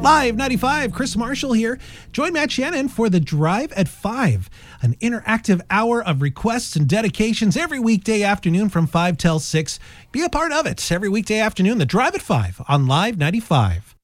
Live 95, Chris Marshall here. Join Matt Shannon for the Drive at 5, an interactive hour of requests and dedications every weekday afternoon from 5 till 6. Be a part of it every weekday afternoon, the Drive at 5 on Live 95.